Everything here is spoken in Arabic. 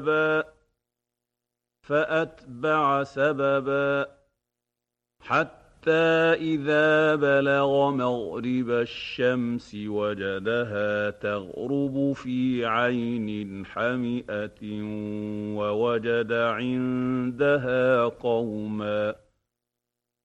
فأتبع سببا حتى إذا بلغ مغرب الشمس وجدها تغرب في عين حمئة ووجد عندها قوما